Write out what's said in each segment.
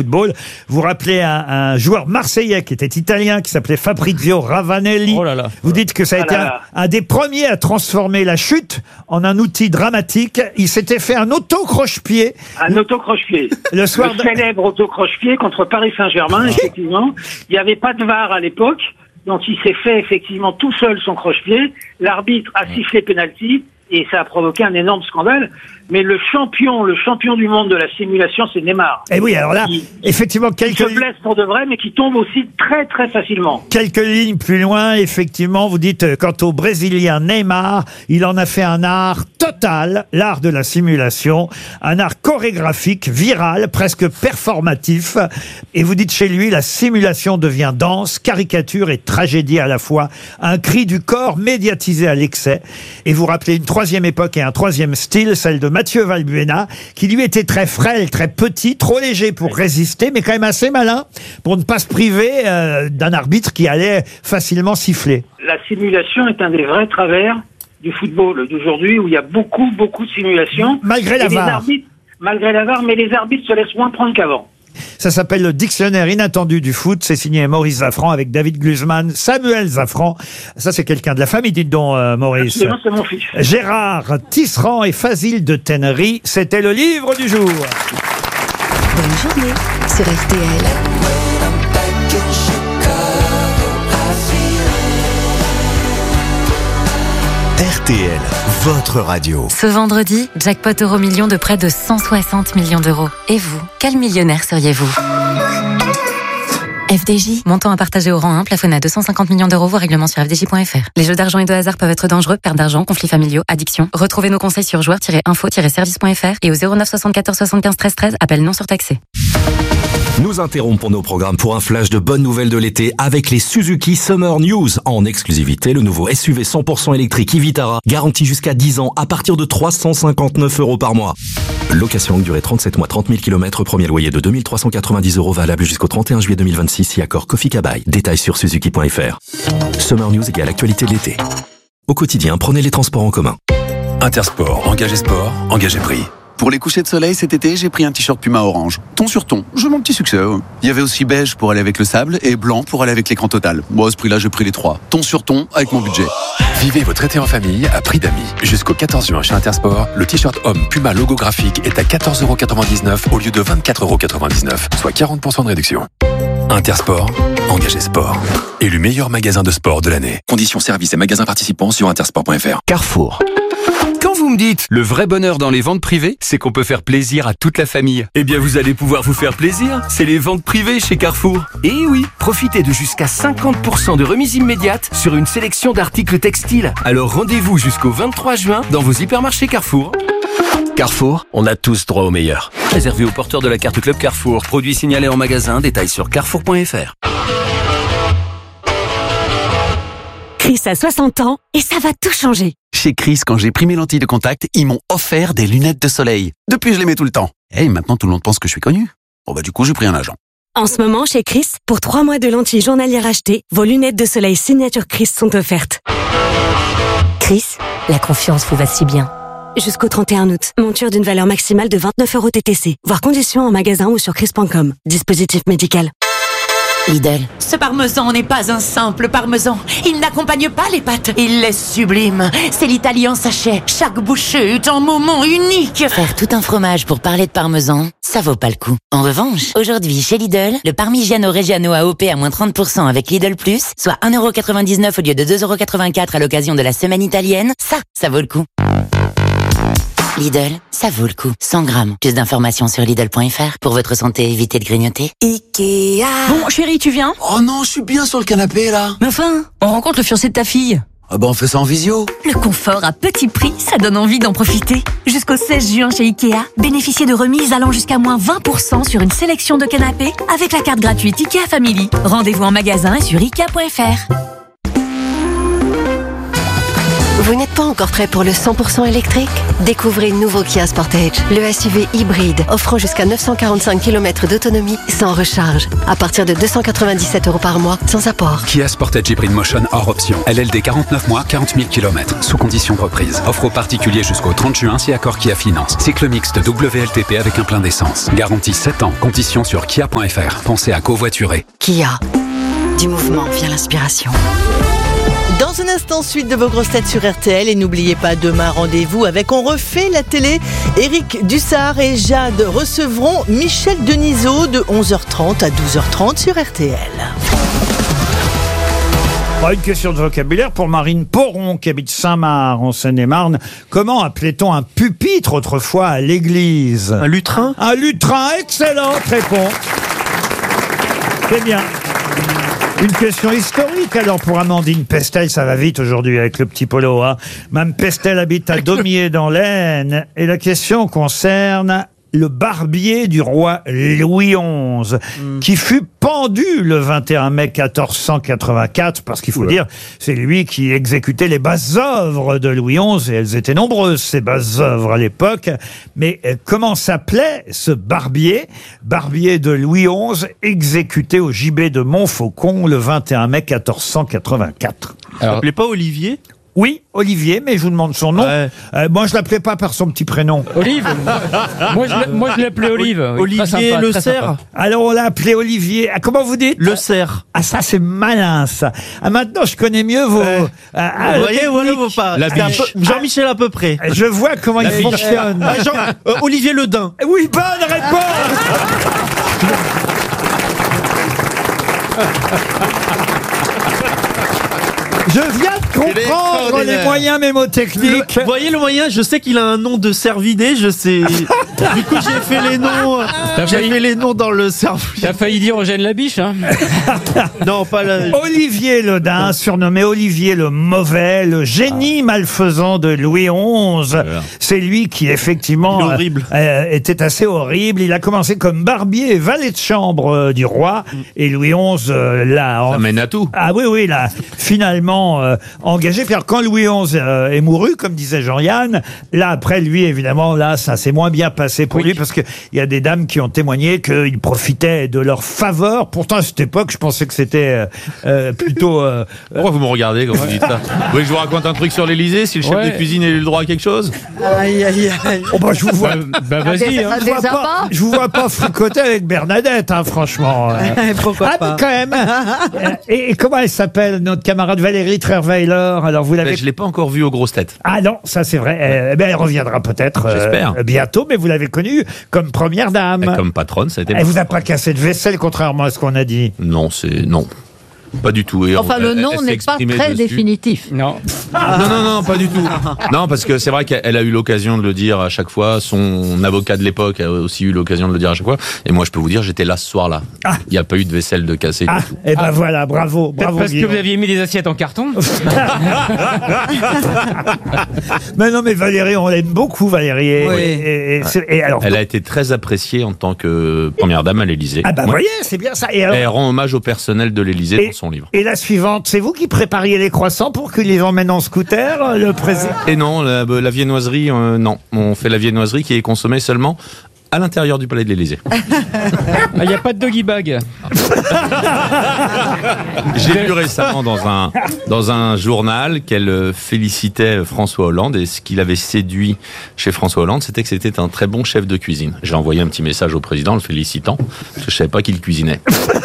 football. Vous rappelez un joueur marseillais qui était italien, qui s'appelait Fabrizio Ravanelli. Oh là là. Vous dites que ça a été un des premiers à transformer la chute en un outil dramatique. Il s'était fait un auto-croche-pied. Un auto-croche-pied. Le soir Le célèbre auto-croche-pied contre Paris Saint-Germain, effectivement. Il n'y avait pas de VAR à l'époque, donc il s'est fait effectivement tout seul son croche-pied. L'arbitre a sifflé penalty et ça a provoqué un énorme scandale. Mais le champion du monde de la simulation, c'est Neymar. Et oui, alors là, effectivement, Qui se blesse pour de vrai, mais qui tombe aussi très très facilement. Quelques lignes plus loin, effectivement, vous dites, quant au Brésilien Neymar, il en a fait un art total, l'art de la simulation, un art chorégraphique, viral, presque performatif. Et vous dites chez lui, la simulation devient danse, caricature et tragédie à la fois, un cri du corps médiatisé à l'excès. Et vous rappelez une troisième époque et un troisième style, celle de Mathieu Valbuena, qui lui était très frêle, très petit, trop léger pour résister, mais quand même assez malin pour ne pas se priver d'un arbitre qui allait facilement siffler. La simulation est un des vrais travers du football d'aujourd'hui, où il y a beaucoup de simulations. Malgré la VAR. Malgré la VAR, mais les arbitres se laissent moins prendre qu'avant. Ça s'appelle le dictionnaire inattendu du foot. C'est signé Maurice Zaffran avec David Glusman, Samuel Zaffran. Ça, c'est quelqu'un de la famille, dites donc, Maurice. Absolument, c'est mon fils. Gérard Tisserand et Fazil de Tennery. C'était le livre du jour. Bonne journée sur RTL. RTL, votre radio. Ce vendredi, jackpot Euro-Million de près de 160 millions d'euros. Et vous, quel millionnaire seriez-vous ? FDJ, montant à partager au rang 1, plafonné à 250 millions d'euros, voire règlement sur fdj.fr. Les jeux d'argent et de hasard peuvent être dangereux, perte d'argent, conflits familiaux, addiction. Retrouvez nos conseils sur joueurs-info-service.fr et au 09 74 75 13 13, appel non surtaxé. Nous interrompons nos programmes pour un flash de bonnes nouvelles de l'été avec les Suzuki Summer News. En exclusivité, le nouveau SUV 100% électrique e-Vitara, garanti jusqu'à 10 ans à partir de 359 € par mois. Location longue durée 37 mois, 30 000 km, premier loyer de 2 390 € valable jusqu'au 31 juillet 2026 si accord Kofi Kabai. Détails sur suzuki.fr. Summer News égale actualité de l'été. Au quotidien, prenez les transports en commun. Intersport, engagez sport, engagez prix. Pour les couchers de soleil cet été, j'ai pris un t-shirt Puma orange. Ton sur ton, j'ai mon petit succès. Il y avait aussi beige pour aller avec le sable et blanc pour aller avec l'écran total. Moi, à ce prix-là, j'ai pris les trois. Ton sur ton avec mon budget. Vivez votre été en famille à prix d'amis. Jusqu'au 14 juin chez Intersport, le t-shirt homme Puma logo graphique est à 14,99 € au lieu de 24,99 €, soit 40% de réduction. Intersport, engagez sport. Élu meilleur magasin de sport de l'année. Conditions services et magasins participants sur intersport.fr. Carrefour. Quand vous me dites le vrai bonheur dans les ventes privées, c'est qu'on peut faire plaisir à toute la famille. Eh bien, vous allez pouvoir vous faire plaisir. C'est les ventes privées chez Carrefour. Et oui, profitez de jusqu'à 50% de remise immédiate sur une sélection d'articles textiles. Alors rendez-vous jusqu'au 23 juin dans vos hypermarchés Carrefour. Carrefour, on a tous droit au meilleur. Réservé aux porteurs de la carte Club Carrefour. Produits signalés en magasin, détails sur carrefour.fr. Chris a 60 ans et ça va tout changer. Chez Chris, quand j'ai pris mes lentilles de contact, ils m'ont offert des lunettes de soleil. Depuis, je les mets tout le temps. Et maintenant, tout le monde pense que je suis connu. Bon du coup, j'ai pris un agent. En ce moment, chez Chris, pour 3 mois de lentilles journalières achetées, vos lunettes de soleil signature Chris sont offertes. Chris, la confiance vous va si bien. Jusqu'au 31 août, monture d'une valeur maximale de 29 € TTC. Voir conditions en magasin ou sur chris.com. Dispositif médical. Lidl. Ce parmesan n'est pas un simple parmesan. Il n'accompagne pas les pâtes. Il est sublime. C'est l'Italie en sachet. Chaque bouchée est un moment unique. Faire tout un fromage pour parler de parmesan, ça vaut pas le coup. En revanche, aujourd'hui, chez Lidl, le Parmigiano Reggiano AOP à moins 30% avec Lidl Plus, soit 1,99 € au lieu de 2,84 € à l'occasion de la semaine italienne, ça vaut le coup. Lidl, ça vaut le coup. 100 grammes. Plus d'informations sur Lidl.fr. Pour votre santé, évitez de grignoter. Ikea. Bon, chérie, tu viens ? Oh non, je suis bien sur le canapé, là. Mais enfin, on rencontre le fiancé de ta fille. Ah on fait ça en visio. Le confort à petit prix, ça donne envie d'en profiter. Jusqu'au 16 juin chez Ikea, bénéficiez de remises allant jusqu'à moins 20% sur une sélection de canapés avec la carte gratuite Ikea Family. Rendez-vous en magasin et sur Ikea.fr. Vous n'êtes pas encore prêt pour le 100% électrique? Découvrez le nouveau Kia Sportage, le SUV hybride offrant jusqu'à 945 km d'autonomie sans recharge. À partir de 297 € par mois, sans apport. Kia Sportage Hybrid Motion hors option. LLD 49 mois, 40 000 km. Sous conditions reprises. Offre aux particuliers jusqu'au 30 juin si accord Kia Finance. Cycle mixte WLTP avec un plein d'essence. Garantie 7 ans. Conditions sur kia.fr. Pensez à covoiturer. Kia. Du mouvement vient l'inspiration. Dans un instant, suite de vos grosses têtes sur RTL. Et n'oubliez pas, demain, rendez-vous avec On refait la télé. Éric Dussard et Jade recevront Michel Denisot de 11h30 à 12h30 sur RTL. Une question de vocabulaire pour Marine Poron, qui habite Saint-Marc, en Seine-et-Marne. Comment appelait-on un pupitre autrefois à l'église? Un lutrin? Un lutrin, excellente réponse. C'est bien. Une question historique alors pour Amandine Pestel, ça va vite aujourd'hui avec le petit polo. Mme Pestel habite à Daumier dans l'Aisne et la question concerne le barbier du roi Louis XI, qui fut pendu le 21 mai 1484, parce qu'il faut dire, c'est lui qui exécutait les basses œuvres de Louis XI, et elles étaient nombreuses, ces basses œuvres à l'époque. Mais comment s'appelait ce barbier de Louis XI, exécuté au gibet de Montfaucon le 21 mai 1484 ? Alors, s'appelait pas Olivier ? Oui, Olivier, mais je vous demande son nom. Moi, je l'appelais pas par son petit prénom. Olive. moi, je l'appelais Olive. Olivier Le Cerf. Alors, on l'a appelé Olivier. Comment vous dites? Le Cerf. Ah, ça, c'est malin, ça. Ah, maintenant, je connais mieux vos... vous voyez, voilà vos pas. Jean-Michel à peu près. Je vois comment il fonctionne. Olivier Le Dain. Oui, bonne réponse. Je viens de comprendre les moyens mémotechniques. Vous voyez le moyen? Je sais qu'il a un nom de cervidé, je sais. Du coup, j'ai fait les noms. J'ai fait les noms dans le cerveau. T'as failli dire Eugène Labiche, hein? Non, pas la... Olivier Le Dain, surnommé Olivier le Mauvais, le génie malfaisant de Louis XI. C'est lui qui, effectivement, était assez horrible. Il a commencé comme barbier et valet de chambre du roi. Et Louis XI l'a... Ça mène à tout. Ah oui, là, finalement engagé. Puis alors, quand Louis XI est mouru, comme disait Jean-Yann, là, après, lui, évidemment, là, ça s'est moins bien passé pour lui, parce qu'il y a des dames qui ont témoigné qu'il profitait de leur faveur. Pourtant, à cette époque, je pensais que c'était plutôt... Pourquoi vous me regardez quand vous dites ça? Vous voulez que je vous raconte un truc sur l'Élysée, si le chef de cuisine a eu le droit à quelque chose? Aïe, aïe, aïe. Oh, bah, je vous vois... vas-y, hein. Je vous vois pas fricoter avec Bernadette, hein, franchement. Pourquoi pas? Mais quand même. Et comment elle s'appelle, notre camarade Valérie Trierweiler? Alors, vous l'avez... Je l'ai pas encore vue aux grosses têtes. Ah non, ça c'est vrai. Elle reviendra peut-être bientôt, mais vous l'avez connue comme première dame. Et comme patronne, ça a été... Elle vous a pas cassé de vaisselle, contrairement à ce qu'on a dit. Non, non. Pas du tout. Et enfin, le nom n'est pas très définitif. Non. Non, pas du tout. Non, parce que c'est vrai qu'elle a eu l'occasion de le dire à chaque fois. Son avocat de l'époque a aussi eu l'occasion de le dire à chaque fois. Et moi, je peux vous dire, j'étais là ce soir-là. Il n'y a pas eu de vaisselle de cassée. Et ben voilà, bravo. Parce que vous aviez mis des assiettes en carton. Mais non, mais Valérie, on l'aime beaucoup, Valérie. Oui. Et alors, elle a été très appréciée en tant que première dame à l'Élysée. Ah bah voyez, c'est bien ça. Et alors, elle rend hommage au personnel de l'Élysée dans son livre. Et la suivante, c'est vous qui prépariez les croissants pour qu'ils les emmènent en scooter, le président? Et non, la viennoiserie, non. On fait la viennoiserie qui est consommée seulement à l'intérieur du palais de l'Élysée. Il n'y a pas de doggy bag. J'ai lu récemment dans un journal qu'elle félicitait François Hollande, et ce qui l'avait séduit chez François Hollande, c'était que c'était un très bon chef de cuisine. J'ai envoyé un petit message au président le félicitant, parce que je savais pas qu'il cuisinait.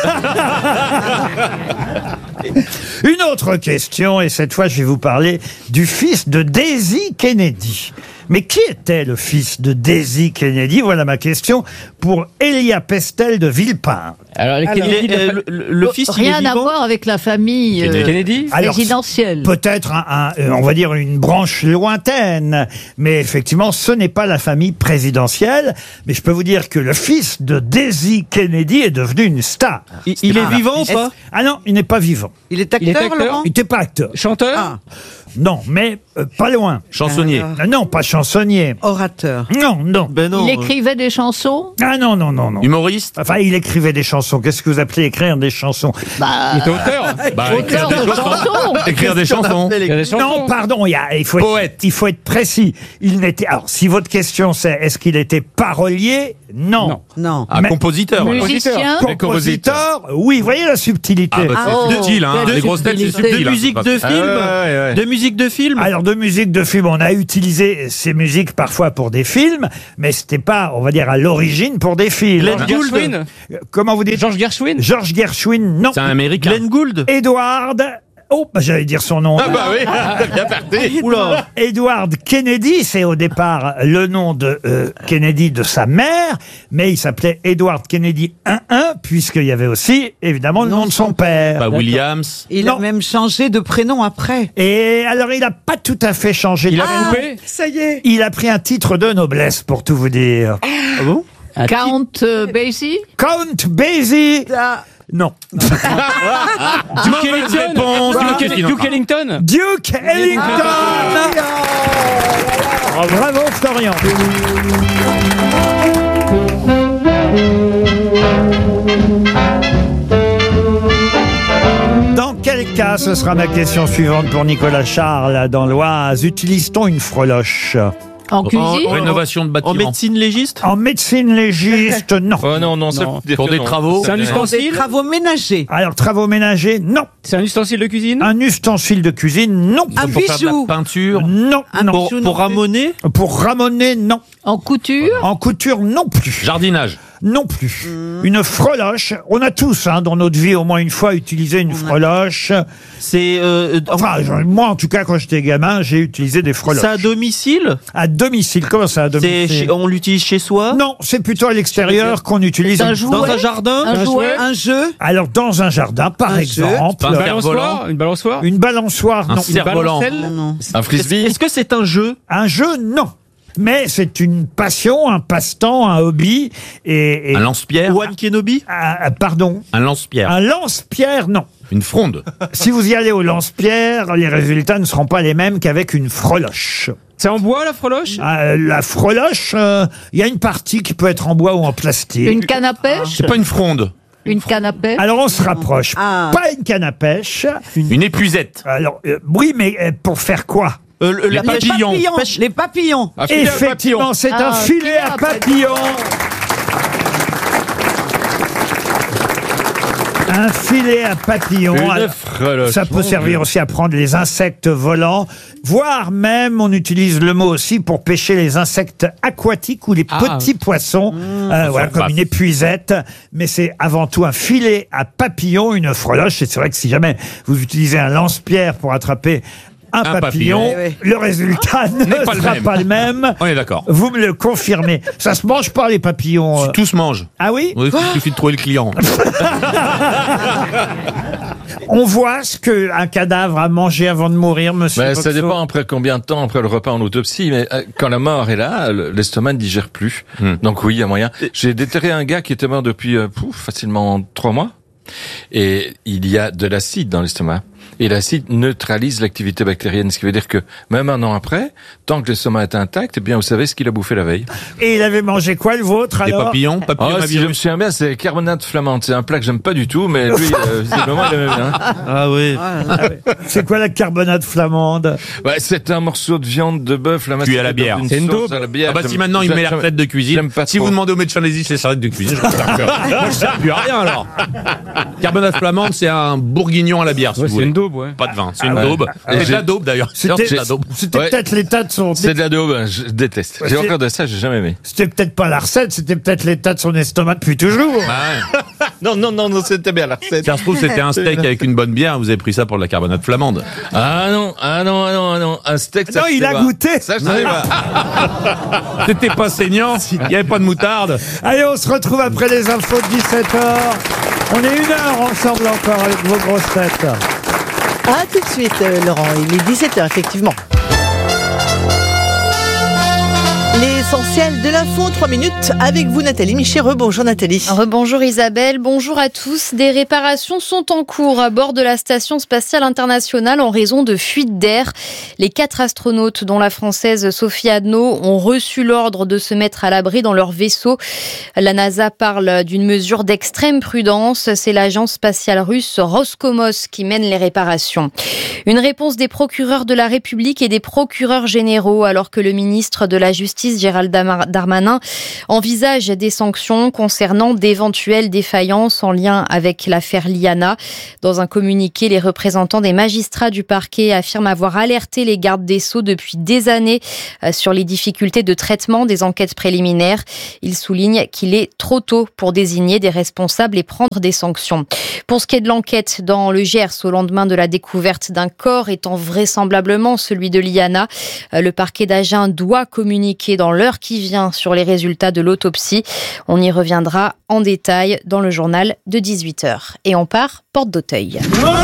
Une autre question, et cette fois je vais vous parler du fils de Daisy Kennedy. Mais qui était le fils de Daisy Kennedy? Voilà ma question pour Elia Pestel de Villepinte. Alors, le fils, rien à voir avec la famille Kennedy présidentielle. Peut-être on va dire une branche lointaine, mais effectivement ce n'est pas la famille présidentielle. Mais je peux vous dire que le fils de Daisy Kennedy est devenu une star. Il est vivant ou pas? Ah non, il n'est pas vivant. Il est acteur, Laurent? Il n'était pas acteur. Chanteur? non, mais pas loin. Chansonnier. Non, pas chansonnier. Orateur. Non, non. Il écrivait des chansons. Ah non, non, non, non. Humoriste. Enfin, il écrivait des chansons. Qu'est-ce que vous appelez écrire des chansons? Bah, Il était auteur. auteur de chansons. Écrire des chansons. Non, pardon, il faut Poète. Il faut être précis. Il n'était. Alors, si votre question c'est est-ce qu'il était parolier? Non. Non. Un compositeur. alors. Musicien. Compositeur? Oui, vous voyez la subtilité. Ah, bah, c'est subtil, hein. Les grosses têtes, c'est subtil. De musique de film. De musique de film. Alors, de musique de film, on a utilisé ces musiques parfois pour des films, mais c'était pas, on va dire, à l'origine pour des films. Glenn Gould. Comment vous dites? George Gershwin. George Gershwin, non. C'est un américain. Glenn Gould. Edward. Oh, bah, j'allais dire son nom. Ah bah oui, t'as bien parti. Oula. Edward Kennedy, c'est au départ le nom de Kennedy de sa mère, mais il s'appelait Edward Kennedy 1-1, puisqu'il y avait aussi, évidemment, le nom de son père. Pas Williams. Il Non. a même changé de prénom après. Et alors, il n'a pas tout à fait changé. Il a coupé. Ça y est. Il a pris un titre de noblesse, pour tout vous dire. Ah bon? Count Basie. Count Basie. Non. Duke Ellington. Duke Ellington. Duke Ellington. Bravo, Florian. Dans quel cas, ce sera ma question suivante pour Nicolas Charles, dans l'Oise, utilise-t-on une freloche? En cuisine. Rénovation de En bâtiment. médecine légiste. En médecine légiste, non. Oh non, non, ça Non. veut dire Pour que des non. travaux. C'est un Des ustensile. travaux ménagers. Alors, travaux ménagers, non. C'est un ustensile de cuisine. Un ustensile de cuisine, non. Un Pour faire de la bijou. peinture. Non, non. Pour ramoner. Pour ramoner, non. En couture. En couture, non plus. Jardinage. Non plus. Une freloche. On a tous, dans notre vie, au moins une fois, utilisé une freloche. C'est Enfin, moi, en tout cas, quand j'étais gamin, j'ai utilisé des freloches. ça à domicile. À domicile. Comment ça, à domicile? On l'utilise chez soi. Non, c'est plutôt à l'extérieur qu'on utilise. Un une- jouet. Dans un jardin. Un jouet. Un jeu. Alors, dans un jardin, par Un exemple. Une Un balançoire. Une balançoire. Une balançoire, Un non. cerf-volant. Non. Un frisbee. Est-ce que c'est un jeu? Un jeu, non. Mais c'est une passion, un passe-temps, un hobby. Et Un lance-pierre. Obi-Wan Kenobi. pardon. Un lance-pierre. Un lance-pierre, non. Une fronde. Si vous y allez au lance-pierre, les résultats ne seront pas les mêmes qu'avec une freloche. C'est en bois la freloche. La freloche, il y a une partie qui peut être en bois ou en plastique. Une canne à pêche. C'est pas une fronde. Une canne à pêche. Alors on se rapproche. Ah. Pas une canne à pêche. Une épuisette. Alors oui, mais pour faire quoi? Les papillons. Les papillons. Un filet à Effectivement, papillon. c'est un filet à papillons. Un filet à papillons. Une Alors, freloche. ça peut Mon servir Dieu. aussi à prendre les insectes volants, voire même, on utilise le mot aussi pour pêcher les insectes aquatiques ou les petits poissons, voilà, comme une épuisette. Mais c'est avant tout un filet à papillons, une freloche. Et c'est vrai que si jamais vous utilisez un lance-pierre pour attraper un papillon, papillon. le résultat ne pas le sera même. pas le même. On est d'accord. Vous me le confirmez. Ça se mange pas, les papillons. Tout se mange. Ah oui? Il suffit de trouver le client. On voit ce qu'un cadavre a mangé avant de mourir, monsieur. Ben, ça Boxo. dépend après combien de temps après le repas en autopsie, mais quand la mort est là, l'estomac ne digère plus. Donc oui, il y a moyen. J'ai déterré un gars qui était mort depuis facilement 3 mois, et il y a de l'acide dans l'estomac. Et l'acide neutralise l'activité bactérienne, ce qui veut dire que même un an après, tant que l'estomac est intact, eh bien vous savez ce qu'il a bouffé la veille. Et il avait mangé quoi, le vôtre, Des alors? papillons. Si je me souviens bien, c'est carbonate flamande. C'est un plat que j'aime pas du tout, mais lui, visiblement, il aimait bien. Ah oui. C'est quoi la carbonate flamande? Ouais, c'est un morceau de viande de bœuf, la Cuit à la bière. C'est une daube. à la bière. Ah bah si maintenant il met la recette de cuisine. Si vous demandez au médecin des c'est recette de cuisine, je ne sers plus. Moi, je sers plus à rien alors. Carbonate flamande, c'est un bourguignon à la bière. Si vous C'est voulez. une daube, ouais. Pas de vin, c'est une ouais. daube. Et C'est de la daube d'ailleurs. C'était C'est de la daube. c'était Ouais. peut-être l'état de son... C'est de la daube, je déteste. Ouais, J'ai c'est- encore de ça, j'ai jamais aimé. C'était peut-être pas la recette, c'était peut-être l'état de son estomac depuis toujours. Non, c'était bien la recette. Ça se trouve, c'était un steak avec une bonne bière, vous avez pris ça pour de la carbonate flamande. Ah non, un steak, ça Non, je il sais a pas. goûté. Ça, je sais pas. C'était pas saignant, il n'y avait pas de moutarde. Allez, on se retrouve après les infos de 17h. On est 1 heure ensemble encore avec vos grosses têtes. Ah, tout de suite, Laurent. Il est 17h, effectivement. Les l'essentiel de l'info en 3 minutes avec vous Nathalie Miché. Rebonjour Nathalie. Rebonjour Isabelle, bonjour à tous. Des réparations sont en cours à bord de la Station spatiale internationale en raison de fuites d'air. Les 4 astronautes, dont la française Sophie Adno, ont reçu l'ordre de se mettre à l'abri dans leur vaisseau. La NASA parle d'une mesure d'extrême prudence. C'est l'agence spatiale russe Roscosmos qui mène les réparations. Une réponse des procureurs de la République et des procureurs généraux alors que le ministre de la Justice Gérald Darmanin envisage des sanctions concernant d'éventuelles défaillances en lien avec l'affaire Liana. Dans un communiqué, les représentants des magistrats du parquet affirment avoir alerté les gardes des Sceaux depuis des années sur les difficultés de traitement des enquêtes préliminaires. Ils soulignent qu'il est trop tôt pour désigner des responsables et prendre des sanctions. Pour ce qui est de l'enquête dans le Gers au lendemain de la découverte d'un corps étant vraisemblablement celui de Liana, le parquet d'Agen doit communiquer dans l'heure qui vient sur les résultats de l'autopsie. On y reviendra en détail dans le journal de 18h. Et on part porte d'Auteuil.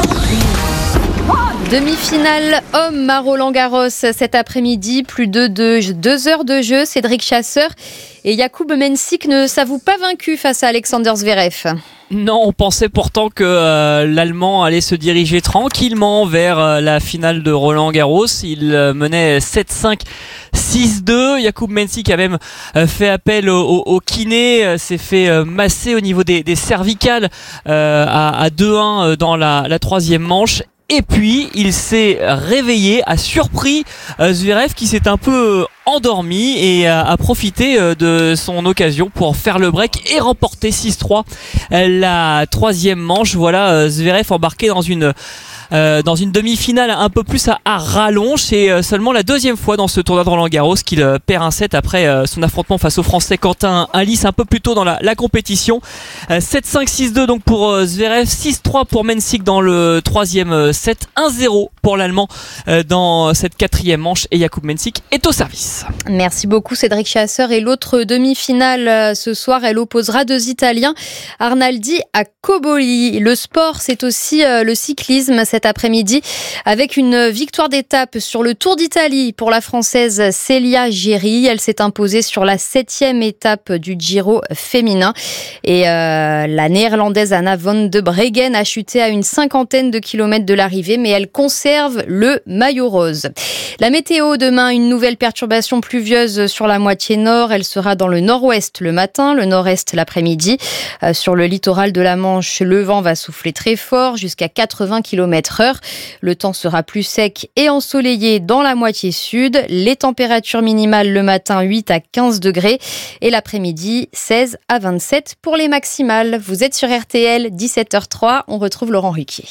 Demi-finale homme à Roland-Garros cet après-midi, plus de 2 heures de jeu. Cédric Chasseur et Jakub Mensik ne s'avouent pas vaincus face à Alexander Zverev. Non, on pensait pourtant que l'Allemand allait se diriger tranquillement vers la finale de Roland-Garros. Il menait 7-5, 6-2. Jakub Mensik a même fait appel au kiné, s'est fait masser au niveau des cervicales à 2-1 dans la troisième manche. Et puis, il s'est réveillé, a surpris Zverev qui s'est un peu endormi et a profité de son occasion pour faire le break et remporter 6-3 la troisième manche. Voilà, Zverev embarqué dans une demi-finale un peu plus à rallonge. C'est seulement la deuxième fois dans ce tournoi de Roland-Garros qu'il perd un set après son affrontement face au Français Quentin Halys un peu plus tôt dans la compétition. 7-5, 6-2 donc pour Zverev, 6-3 pour Mensik dans le troisième set, 1-0 pour l'Allemand dans cette quatrième manche et Jakub Mensik est au service. Merci beaucoup Cédric Chasseur. Et l'autre demi-finale ce soir, elle opposera 2 Italiens, Arnaldi à Cobolli. Le sport, c'est aussi le cyclisme cet après-midi avec une victoire d'étape sur le Tour d'Italie pour la Française Célia Géry. Elle s'est imposée sur la 7e étape du Giro féminin et la Néerlandaise Anna van de Breggen a chuté à une 50aine de kilomètres de l'arrivée, mais elle conserve le maillot rose. La météo, demain, une nouvelle perturbation pluvieuse sur la moitié nord. Elle sera dans le nord-ouest le matin, le nord-est l'après-midi. Sur le littoral de la Manche, le vent va souffler très fort jusqu'à 80 km/h. Le temps sera plus sec et ensoleillé dans la moitié sud. Les températures minimales le matin 8 à 15 degrés et l'après-midi 16 à 27 pour les maximales. Vous êtes sur RTL, 17h03. On retrouve Laurent Ruquier.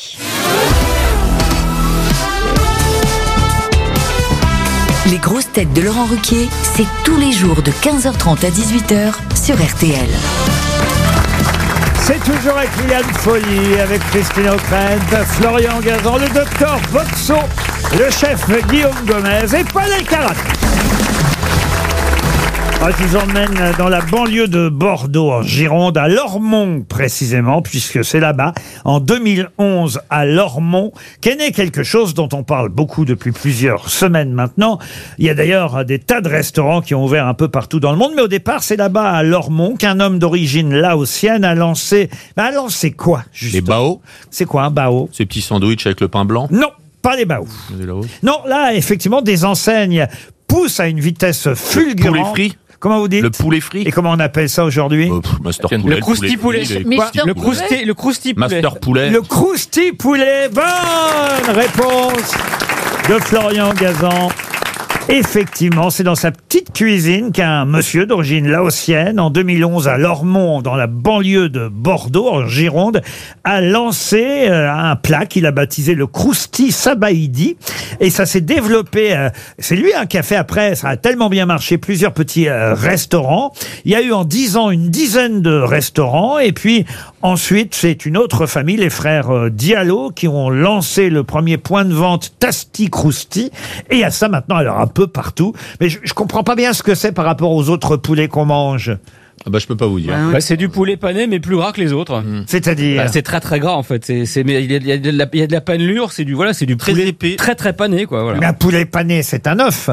Les grosses têtes de Laurent Ruquier, c'est tous les jours de 15h30 à 18h sur RTL. C'est toujours avec Liane Folly, avec Christine O'Krent, Florian Gazan, le docteur Boxo, le chef Guillaume Gomez et Paul Elkarat. Je vous emmène dans la banlieue de Bordeaux, en Gironde, à Lormont précisément, puisque c'est là-bas, en 2011, à Lormont, qu'est né quelque chose dont on parle beaucoup depuis plusieurs semaines maintenant. Il y a d'ailleurs des tas de restaurants qui ont ouvert un peu partout dans le monde, mais au départ, c'est là-bas, à Lormont, qu'un homme d'origine laotienne a lancé... a lancé quoi, justement? Les bao. C'est quoi, un bao? Ces petits sandwichs avec le pain blanc? Non, pas les bao. Non, là, effectivement, des enseignes poussent à une vitesse fulgurante. Poulet frit. Comment vous dites? Le poulet frit. Et comment on appelle ça aujourd'hui? Master poulet. Le crousti poulet. Le crousti poulet. Master poulet. Le crousti poulet. Bonne réponse de Florian Gazan. Effectivement, c'est dans sa petite cuisine qu'un monsieur d'origine laotienne, en 2011 à Lormont, dans la banlieue de Bordeaux, en Gironde, a lancé un plat qu'il a baptisé le crousti sabaïdi. Et ça s'est développé, c'est lui qui a fait après, ça a tellement bien marché, plusieurs petits restaurants. Il y a eu en 10 ans une dizaine de restaurants. Et puis ensuite, c'est une autre famille, les frères Diallo, qui ont lancé le premier point de vente Tasti Crousti. Et il y a ça maintenant, alors un peu partout. Mais je comprends pas bien ce que c'est par rapport aux autres poulets qu'on mange. Je peux pas vous dire. Bah, c'est du poulet pané, mais plus gras que les autres. C'est-à-dire C'est très très gras en fait. Mais il y a de la panelure, c'est du très poulet épais. très très pané quoi. Voilà. Mais un poulet pané, c'est un œuf.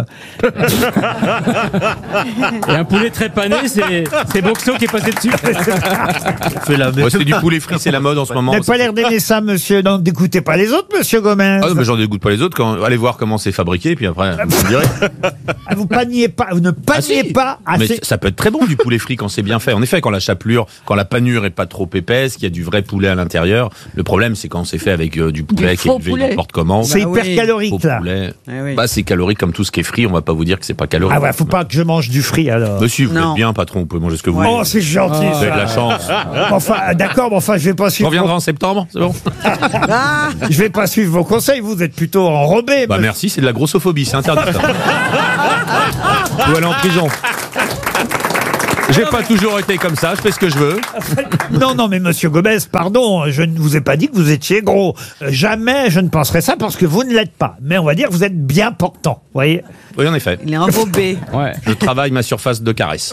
Et un poulet très pané, c'est Boxo qui est passé dessus. C'est du poulet frit, c'est la mode en ce moment. Vous n'avez pas l'air d'aimer ça, monsieur. Donc, n'écoutez pas les autres, monsieur Gomez. Ah non, mais j'en dégoûte pas les autres. Allez voir comment c'est fabriqué, puis après, vous me direz. Vous paniez pas, vous ne paniez pas assez. Mais ça peut être très bon du poulet frit quand c'est bien fait. En effet, quand la chapelure, quand la panure est pas trop épaisse, qu'il y a du vrai poulet à l'intérieur. Le problème, c'est quand c'est fait avec du poulet qui est élevé n'importe comment. C'est hyper calorique, là. C'est calorique comme tout ce qui est frit. On va pas vous dire que c'est pas calorique. Ah ouais, faut pas que je mange du frit alors. Monsieur, vous êtes bien, patron. Vous pouvez manger ce que vous voulez. Oh, c'est gentil. Vous avez de la chance. Enfin, d'accord, mais enfin, je vais pas On suivre. reviendra en septembre, c'est bon. Je vais pas suivre vos conseils. Vous êtes plutôt enrobé. Bah merci, c'est de la grossophobie, c'est interdit. Vous allez en prison. J'ai pas toujours été comme ça, je fais ce que je veux. Non, mais monsieur Gomez, pardon, je ne vous ai pas dit que vous étiez gros. Jamais je ne penserais ça parce que vous ne l'êtes pas. Mais on va dire que vous êtes bien portant, vous voyez. Oui, en effet. Il est embobé. Ouais. Je travaille ma surface de caresse.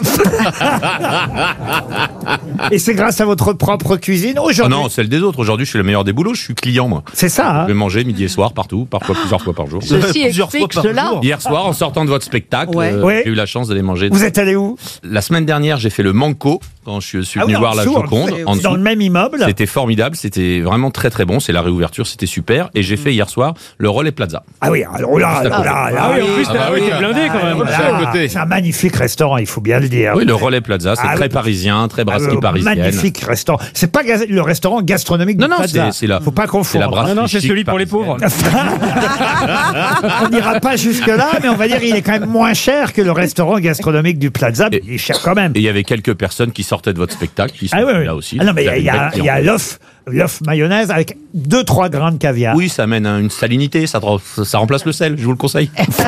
Et c'est grâce à votre propre cuisine Ah aujourd'hui. non, celle des autres. Aujourd'hui, je suis le meilleur des boulots. Je suis client, moi. C'est ça, hein. Je vais manger midi et soir, partout, parfois plusieurs fois par jour. Ceci explique cela. Hier soir, en sortant de votre spectacle, Ouais. j'ai eu la chance d'aller manger. Vous êtes allé où? La semaine dernière, j'ai fait le Manco quand je suis Ah venu oui, voir en la dessous, Joconde. En dans dessous. le même immeuble. C'était formidable, c'était vraiment très très bon. C'est la réouverture, c'était super. Et j'ai fait hier soir le Relais Plaza. Ah oui, alors là, Juste à côté. Ah oui, en plus, t'es blindé quand même. C'est un magnifique restaurant, il faut bien le dire. Oui, le Relais Plaza, c'est Ah très oui. parisien, très brasserie parisienne. Magnifique restaurant. C'est pas le restaurant gastronomique Non, du non, Plaza. c'est la. Faut pas C'est la confondre. brasserie. Non, c'est chic celui pour les parisienne. pauvres. On n'ira pas jusque-là, mais on va dire qu'il est quand même moins cher que le restaurant gastronomique du Plaza. Mais il est cher quand même. Et il y avait quelques personnes qui sortaient de votre spectacle, qui sont là aussi. Ah non, mais Vous avez il y a une belle clientèle. l'œuf mayonnaise avec 2-3 grains de caviar. Oui, ça amène à une salinité, ça remplace le sel, je vous le conseille.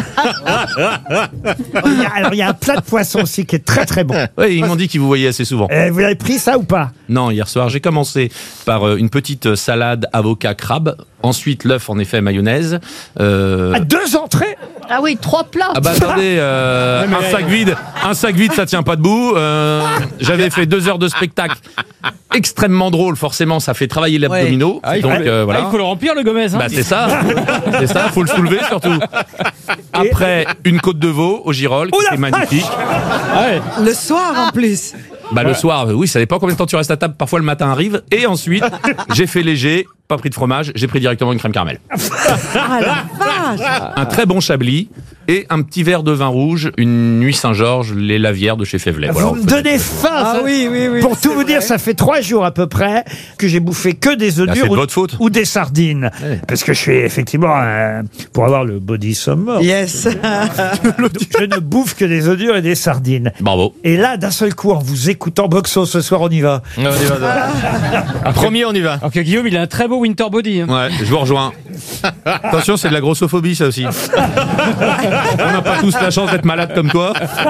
Alors, il y a un plat de poisson aussi qui est très très bon. Oui, ils m'ont dit qu'ils vous voyaient assez souvent. Vous l'avez pris ça ou pas? Non, hier soir, j'ai commencé par une petite salade avocat crabe, ensuite l'œuf en effet mayonnaise. 2 entrées? Ah oui, 3 plats. Ah bah attendez, un sac vide, ça tient pas debout. J'avais fait 2 heures de spectacle extrêmement drôle, forcément, ça fait travailler l'abdominaux. Ah, Donc voilà. il faut le remplir le Gomez. Hein. Bah c'est ça, faut le soulever surtout. Après, une côte de veau au Girolles, qui est magnifique. Le soir en plus. Bah le soir, oui, ça dépend combien de temps tu restes à table. Parfois le matin arrive. Et ensuite, j'ai fait léger, pas pris de fromage, j'ai pris directement une crème caramel. Ah la vache. Un très bon chablis et un petit verre de vin rouge, une nuit Saint-Georges, les Lavières de chez Févelet. Voilà, Vous me donnez faim. Ah oui. Pour tout vous dire, ça fait 3 jours à peu près que j'ai bouffé que des œufs Là, durs c'est de votre faute. ou des sardines. Ouais. Parce que je suis effectivement, pour avoir le body summer, Yes. je ne bouffe que des œufs durs et des sardines. Bravo. Et là, d'un seul coup, en vous écoutant Boxo ce soir, on y va. On y va. Premier, on y va. Alors que Guillaume, il a un très beau winter body. Hein. Ouais, je vous rejoins. Attention, c'est de la grossophobie, ça aussi. On n'a pas tous la chance d'être malade comme toi.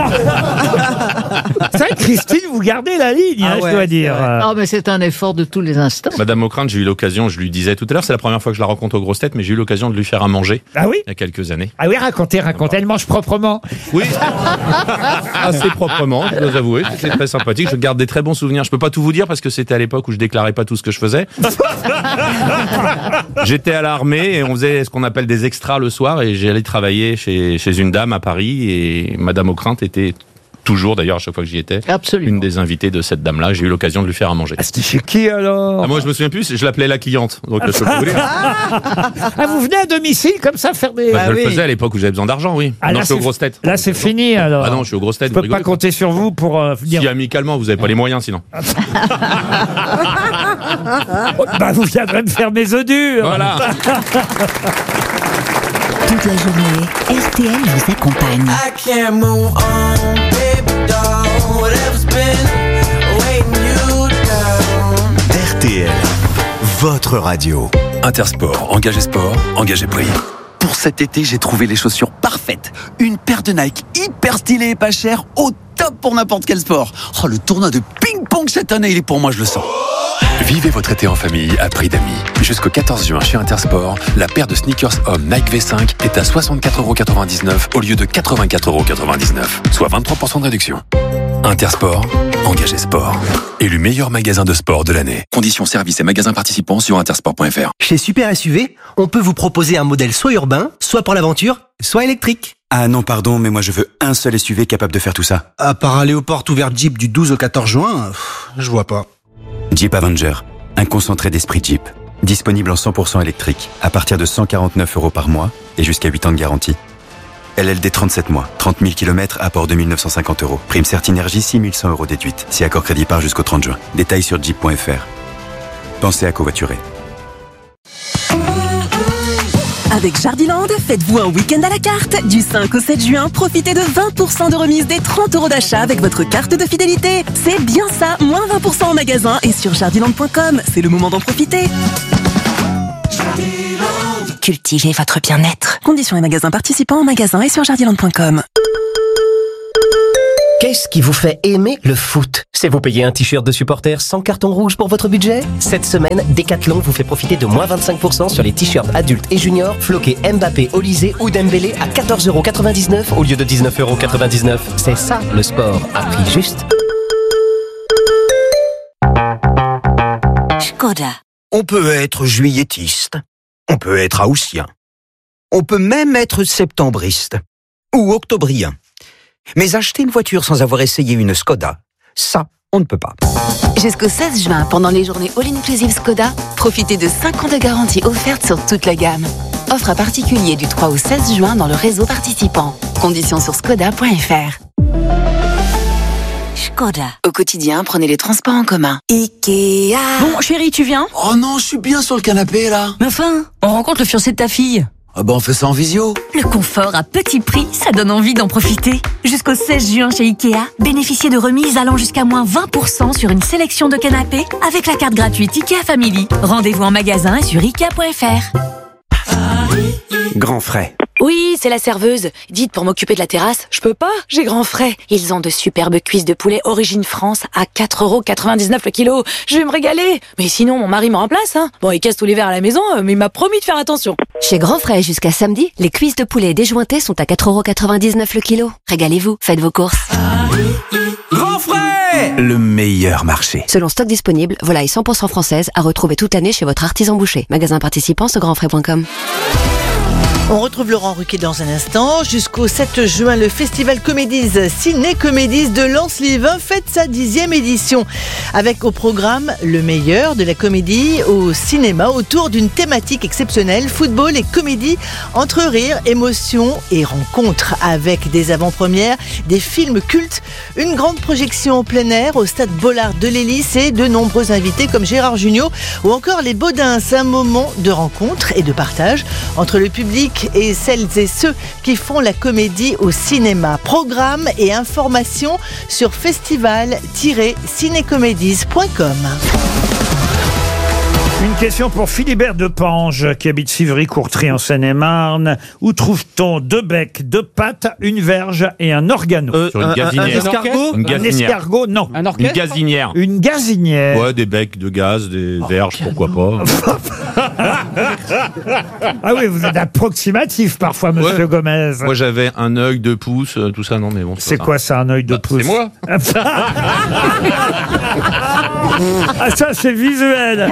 C'est vrai que Christine, vous gardez la ligne, Ah je ouais, dois dire. Ah, mais c'est un effort de tous les instants. Madame Ockrent, j'ai eu l'occasion, je lui disais tout à l'heure, c'est la première fois que je la rencontre aux grosses têtes, mais j'ai eu l'occasion de lui faire à manger. Ah oui? Il y a quelques années. Ah oui, racontez. Elle mange proprement. Oui, assez proprement, je dois avouer. C'est très sympathique. Je garde des très bons souvenirs. Je peux pas tout vous dire parce que c'était à l'époque où je déclarais pas tout ce que je faisais. J'étais à l'armée et on faisait ce qu'on appelle des extras le soir et j'ai allé travailler chez une dame à Paris et Madame Ockrent était toujours, d'ailleurs, à chaque fois que j'y étais, une des invitées de cette dame-là. J'ai eu l'occasion de lui faire à manger. C'était chez qui alors? Moi, je me souviens plus. Je l'appelais la cliente. Donc, je peux vous dire. Ah, vous venez à domicile comme ça faire des. Je le faisais à l'époque où j'avais besoin d'argent, oui. Ah, non, là, je suis aux c'est- grosses têtes. Là, c'est fini alors. Ah non, je suis aux grosses têtes. Je peux pas compter sur vous pour venir. Si amicalement, vous avez pas les moyens sinon. Bah, vous viendrez me faire mes œufs durs. Voilà. Toute la journée, RTL vous accompagne. RTL, votre radio. Intersport, engagé sport, engagé prix. Pour cet été, j'ai trouvé les chaussures parfaites. Une paire de Nike hyper stylée et pas chère, au top pour n'importe quel sport. Oh, le tournoi de ping-pong cette année, il est pour moi, je le sens. Vivez votre été en famille à prix d'amis. Jusqu'au 14 juin chez Intersport, la paire de sneakers hommes Nike V5 est à 64,99€ au lieu de 84,99€, soit 23% de réduction. Intersport, engagé sport. Élu meilleur magasin de sport de l'année. Conditions, services et magasins participants sur intersport.fr. Chez Super SUV, on peut vous proposer un modèle soit urbain, soit pour l'aventure, soit électrique. Ah non, pardon, mais moi je veux un seul SUV capable de faire tout ça. À part aller aux portes ouvertes Jeep du 12 au 14 juin, je vois pas. Jeep Avenger, un concentré d'esprit Jeep. Disponible en 100% électrique, à partir de 149 € par mois et jusqu'à 8 ans de garantie. LLD 37 mois, 30 000 km, apport 2 950 €. Prime Certinergie, 6 100 € déduite. Si accord crédit part jusqu'au 30 juin. Détails sur jeep.fr. Pensez à covoiturer. Avec Jardiland, faites-vous un week-end à la carte. Du 5 au 7 juin, profitez de 20% de remise des 30 € d'achat avec votre carte de fidélité. C'est bien ça, moins 20% en magasin et sur jardiland.com. C'est le moment d'en profiter. Cultivez votre bien-être. Conditions et magasins participants en magasin et sur jardiland.com. Qu'est-ce qui vous fait aimer le foot? C'est vous payer un t-shirt de supporter sans carton rouge pour votre budget? Cette semaine, Decathlon vous fait profiter de moins 25% sur les t-shirts adultes et juniors floqués Mbappé, Olysée ou Dembélé à 14,99 € au lieu de 19,99 €. C'est ça le sport à prix juste. Škoda. On peut être juilletiste. On peut être haussien. On peut même être septembriste. Ou octobrien. Mais acheter une voiture sans avoir essayé une Škoda, ça, on ne peut pas. Jusqu'au 16 juin, pendant les journées All-Inclusive Škoda, profitez de 5 ans de garantie offerte sur toute la gamme. Offre à particulier du 3 au 16 juin dans le réseau participant. Conditions sur škoda.fr. Škoda. Au quotidien, prenez les transports en commun. Ikea. Bon, chérie, tu viens? Oh non, je suis bien sur le canapé, là. Mais enfin, on rencontre le fiancé de ta fille. Ah bah on fait ça en visio. Le confort à petit prix, ça donne envie d'en profiter. Jusqu'au 16 juin chez Ikea, bénéficiez de remises allant jusqu'à moins 20% sur une sélection de canapés avec la carte gratuite Ikea Family. Rendez-vous en magasin et sur Ikea.fr. Grand frais. Oui, c'est la serveuse. Dites, pour m'occuper de la terrasse, je peux pas, j'ai grand frais. Ils ont de superbes cuisses de poulet origine France à 4,99 € le kilo. Je vais me régaler. Mais sinon, mon mari me remplace, hein. Bon, il casse tous les verres à la maison, mais il m'a promis de faire attention. Chez Grand Frais, jusqu'à samedi, les cuisses de poulet déjointées sont à 4,99 € le kilo. Régalez-vous, faites vos courses. Grand frais! Le meilleur marché. Selon stock disponible, volaille 100% française à retrouver toute l'année chez votre artisan boucher. Magasin participant sur grandfrais.com. On retrouve Laurent Ruquier dans un instant. Jusqu'au 7 juin, le festival Comédies, Ciné-Comédies de Lens-les-Vins fête sa 10e édition. Avec au programme le meilleur de la comédie au cinéma autour d'une thématique exceptionnelle, football et comédie, entre rire, émotion et rencontres. Avec des avant-premières, des films cultes, une grande projection en plein air au stade Bollard de l'Hélice et de nombreux invités comme Gérard Jugnot ou encore les Baudins. Un moment de rencontre et de partage entre le public et celles et ceux qui font la comédie au cinéma. Programme et informations sur festival-cinécomédies.com. Une question pour Philibert Depange, qui habite Civry-Courtrai en Seine-et-Marne. Où trouve-t-on deux becs, deux pattes, une verge et un organo? Sur une gazinière. Un escargot? Une gazinière. Un escargot, non. Un orchestre? Une gazinière. Une gazinière. Ouais, des becs de gaz, des verges, pourquoi pas. Ah oui, vous êtes approximatif parfois, monsieur Gomez. Moi, j'avais un œil, 2 pouces, tout ça, non, mais bon. C'est quoi ça, un œil de pouce? C'est moi. Ah, ça, c'est visuel.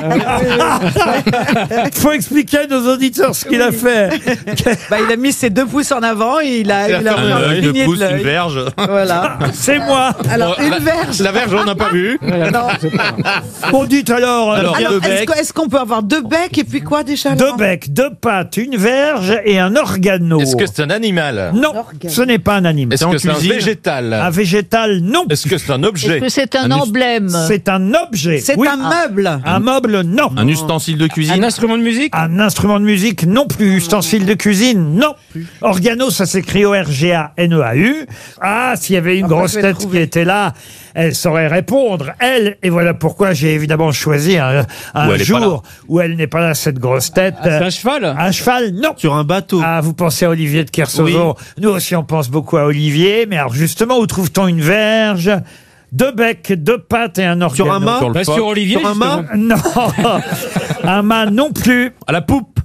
Faut expliquer à nos auditeurs ce qu'il a fait. Il a mis ses 2 pouces en avant et il a un œil, 2 pouces, une verge. Voilà. C'est moi. Alors, une verge. La verge, on n'a pas vu. Non. Bon, dites alors. Est-ce qu'on peut avoir 2 becs et puis quoi déjà? 2 becs, 2 pattes, une verge et un organo. Est-ce que c'est un animal? Non, ce n'est pas un animal. Est-ce que c'est un végétal? Un végétal, non. Est-ce que c'est un objet? Est-ce que c'est un emblème? C'est un objet. C'est un meuble. Un meuble, non. Un ustensile de cuisine. Un instrument de musique? Un instrument de musique, non plus. Ustensile de cuisine, non. Organo, ça s'écrit O-R-G-A-N-E-A-U. Ah, s'il y avait une grosse tête qui était là, elle saurait répondre. Elle, et voilà pourquoi j'ai évidemment choisi un jour où elle n'est pas là, cette grosse tête. C'est un cheval? Un cheval, non. Sur un bateau. Ah, vous pensez à Olivier de Kersauzon. Oui. Nous aussi, on pense beaucoup à Olivier. Mais alors, justement, où trouve-t-on une verge, 2 becs, 2 pattes et un organo? Sur un mât? Sur Olivier, sur un mât? Non. Un mât non plus. À la poupe.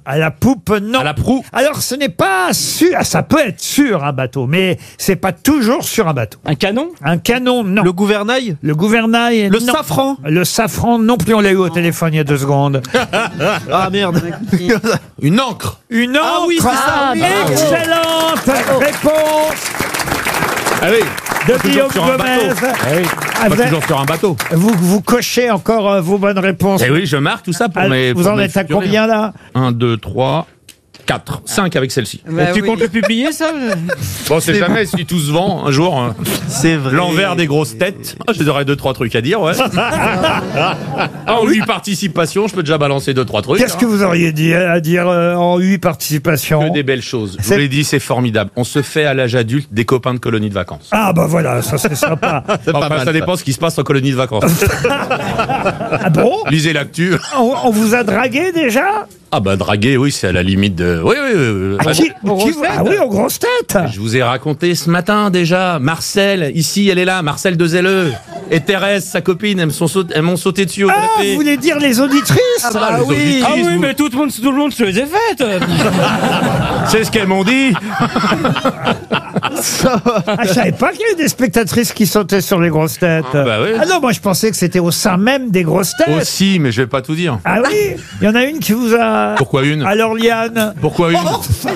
À la poupe, non. À la proue. Alors, ce n'est pas sûr. Ah, ça peut être sur un bateau, mais c'est pas toujours sur un bateau. Un canon? Un canon, non. Le gouvernail? Le gouvernail, Le non. safran? Le safran, non plus. On l'a eu au téléphone il y a 2 secondes. Ah merde. Une encre. Une encre. Ah oui, c'est ça. Excellente réponse Ah oui. de Pas toujours Guillaume sur un Gomez. bateau. Ah oui. Pas Avec- toujours sur un bateau. Vous cochez encore vos bonnes réponses. Eh oui, je marque tout ça pour Ah, mes. vous pour en mes êtes à futurs combien rires. là 1, 2, 3, 4. 5 avec celle-ci. Bah Tu oui. comptes le publier, ça? Bon, c'est jamais si tout se vend un jour. Hein. C'est vrai. L'envers des grosses têtes. Ah, j'aurais 2-3 trucs à dire, ouais. En 8 participations, je peux déjà balancer 2-3 trucs. Qu'est-ce que vous auriez dit à dire en 8 participations? Que des belles choses. Je C'est- vous l'ai dit, c'est formidable. On se fait à l'âge adulte des copains de colonies de vacances. Ah bah voilà, ça c'est sympa. Enfin, ça dépend ce qui se passe en colonie de vacances. Ah bon? Lisez l'actu. On vous a dragué déjà? Ah bah draguer, oui, c'est à la limite de... Oui, oui, oui. Ah, ah oui, aux grosses têtes. Je vous ai raconté ce matin déjà. Marcel, ici, elle est là. Marcel de Zelleux. Et Thérèse, sa copine, elles m'ont sauté dessus au Ah, café. vous voulez dire les auditrices? Ah bah les auditrices, Ah oui, vous- mais tout le monde se les a faites. C'est ce qu'elles m'ont dit. Ah, je savais pas qu'il y avait des spectatrices qui sautaient sur les grosses têtes. Ah, bah oui. Ah non, moi je pensais que c'était au sein même des grosses têtes. Aussi, mais je vais pas tout dire. Ah oui, il y en a une qui vous a... Pourquoi une Alors Liane. Pourquoi une C'est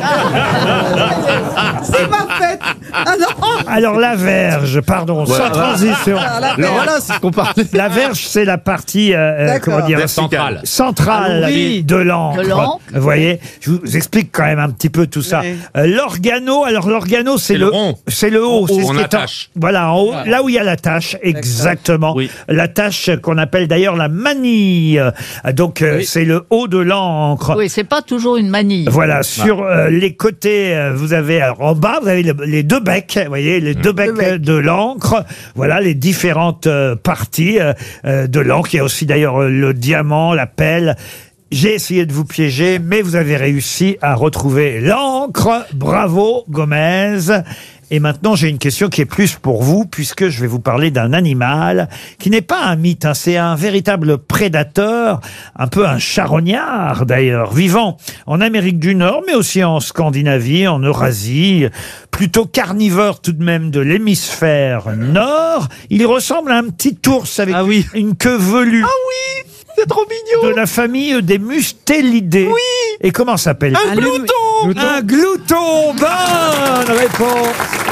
ma fête. Ah non. Alors la verge, pardon, sans transition. Voilà, c'est ce qu'on parlait. La verge, c'est la partie, D'accord. comment dire, Centrale. centrale Ah oui. de l'encre. De l'encre. Vous voyez, je vous explique quand même un petit peu tout ça. Oui. L'organo, alors l'organo, c'est C'est le rond. c'est le haut, c'est ce on qui est en- attache. voilà, en haut, là où il y a la tâche, exactement. Oui. La tâche qu'on appelle d'ailleurs la manille. Donc c'est le haut de l'encre. Oui, c'est pas toujours une manille. Voilà, sur les côtés, vous avez alors, en bas, vous avez les 2 becs, vous voyez, les 2 becs de l'encre. Voilà les différentes parties de l'encre. Il y a aussi d'ailleurs le diamant, la pelle. J'ai essayé de vous piéger, mais vous avez réussi à retrouver l'encre. Bravo, Gomez. Et maintenant, j'ai une question qui est plus pour vous, puisque je vais vous parler d'un animal qui n'est pas un mythe, hein, c'est un véritable prédateur, un peu un charognard d'ailleurs, vivant en Amérique du Nord, mais aussi en Scandinavie, en Eurasie, plutôt carnivore tout de même de l'hémisphère nord. Il ressemble à un petit ours avec une queue velue. Ah oui, c'est trop mignon. De la famille des Mustélidés. Oui. Et comment s'appelle Un glouton. Un glouton. Bonne réponse.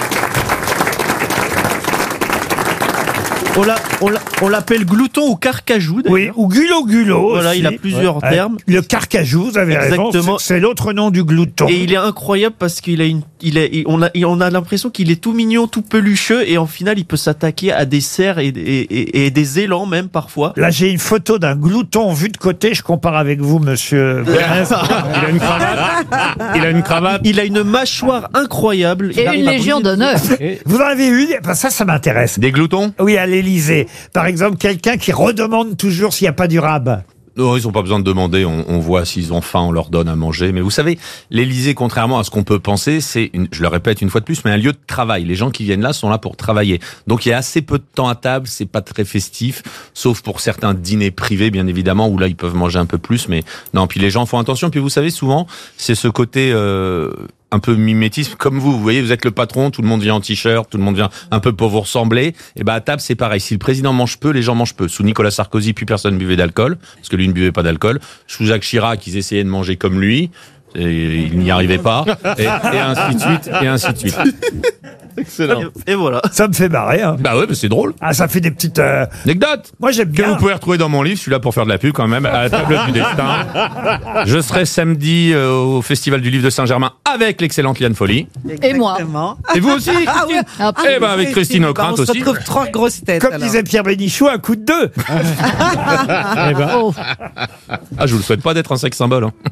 On l'appelle glouton ou carcajou. d'ailleurs. Oui, ou gulo-gulo. Voilà, aussi. il a plusieurs Ouais. termes. Le carcajou, vous avez Exactement. raison. C'est l'autre nom du glouton. Et il est incroyable parce qu'il a on a l'impression qu'il est tout mignon, tout pelucheux, et en final, il peut s'attaquer à des cerfs et des élans même parfois. Là, j'ai une photo d'un glouton vu de côté. Je compare avec vous, monsieur. Il a une cravate. Il a une cravate. Il a une mâchoire incroyable. Et Il arrive une à légion briser- d'honneur. Vous en avez eu ben ça m'intéresse. Des gloutons. Oui, à l'Élysée. Par exemple, quelqu'un qui redemande toujours s'il n'y a pas du rab. Non, ils n'ont pas besoin de demander. On voit s'ils ont faim, on leur donne à manger. Mais vous savez, l'Élysée, contrairement à ce qu'on peut penser, c'est, je le répète une fois de plus, mais un lieu de travail. Les gens qui viennent là sont là pour travailler. Donc il y a assez peu de temps à table. C'est pas très festif, sauf pour certains dîners privés, bien évidemment, où là ils peuvent manger un peu plus. Mais non. Puis les gens font attention. Puis vous savez, souvent, c'est ce côté un peu mimétisme, comme vous voyez, vous êtes le patron, tout le monde vient en t-shirt, tout le monde vient un peu pour vous ressembler, et ben à table c'est pareil, si le président mange peu, les gens mangent peu. Sous Nicolas Sarkozy, plus personne buvait d'alcool, parce que lui ne buvait pas d'alcool. Sous Jacques Chirac, ils essayaient de manger comme lui, et ils n'y arrivaient pas, et ainsi de suite, et ainsi de suite. Excellent. Et voilà. Ça me fait marrer. Hein. Bah ouais, mais c'est drôle. Ah, ça fait des petites... Anecdotes. Moi, j'aime Que bien. vous pouvez retrouver dans mon livre, celui-là pour faire de la pub quand même, à la table du destin. Je serai samedi au Festival du Livre de Saint-Germain avec l'excellente Liane Folly. Et moi. Et vous aussi, Ah oui. Christine Eh ben avec Christine Ockrent On se aussi. retrouve 3 grosses têtes. Comme alors. disait Pierre Bénichou, un coup de 2. Eh ben. Oh. Ah, je vous le souhaite pas d'être un sexe symbole. Hein.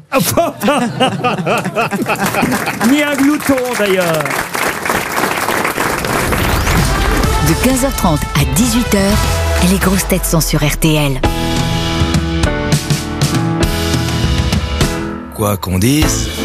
Ni un glouton d'ailleurs. De 15h30 à 18h, les grosses têtes sont sur RTL. Quoi qu'on dise,